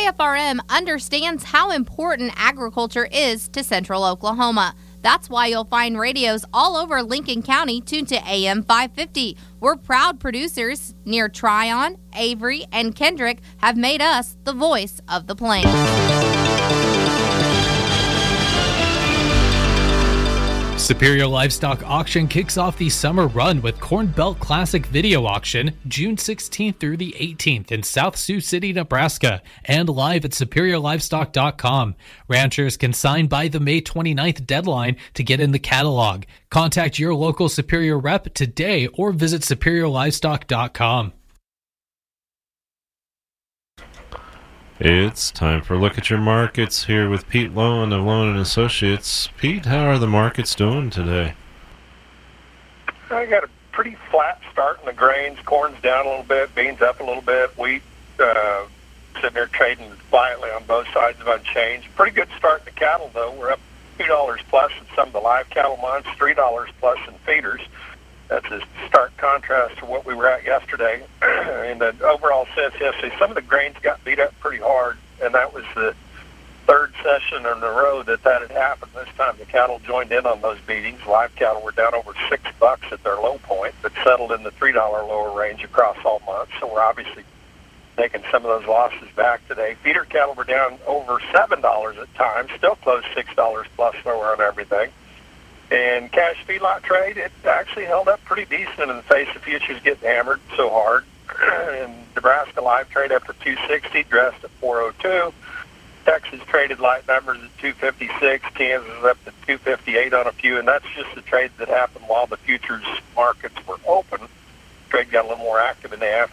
KFRM understands how important agriculture is to Central Oklahoma. That's why you'll find radios all over Lincoln County tuned to AM 550. We're proud producers near Tryon, Avery, and Kendrick have made us the voice of the plains. Superior Livestock Auction kicks off the summer run with Corn Belt Classic Video Auction June 16th through the 18th in South Sioux City, Nebraska, and live at SuperiorLivestock.com. Ranchers can sign by the May 29th deadline to get in the catalog. Contact your local Superior rep today or visit SuperiorLivestock.com. It's time for a look at your markets here with Pete Lowen of Lowen & Associates. Pete, how are the markets doing today? I got a pretty flat start in the grains. Corn's down a little bit, beans up a little bit, wheat sitting there trading quietly on both sides of unchanged. Pretty good start in the cattle, though. We're up $2 plus in some of the live cattle months, $3 plus in feeders. That's a stark contrast to what we were at yesterday. In the overall sense yesterday, some of the grains got beat up pretty hard, and that was the third session in a row that had happened. This time the cattle joined in on those beatings. Live cattle were down over $6 at their low point, but settled in the $3 lower range across all months. So we're obviously taking some of those losses back today. Feeder cattle were down over $7 at times, still close $6 plus lower on everything. And cash feedlot trade, it actually held up pretty decent in the face of futures getting hammered so hard. And Nebraska live trade up to 260, dressed at 402. Texas traded light numbers at 256. Kansas is up to 258 on a few, and that's just the trades that happened while the futures markets were open. Trade got a little more active in the